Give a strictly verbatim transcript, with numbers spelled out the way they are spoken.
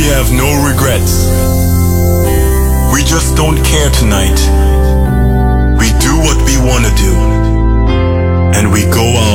have no regrets. We just don't care tonight. We do what we wanna do, and we go out